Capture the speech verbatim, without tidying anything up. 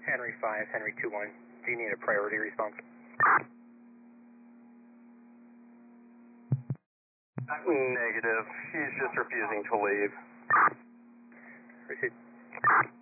Henry five, Henry two one. Do you need a priority response? Negative. He's just refusing to leave. Received.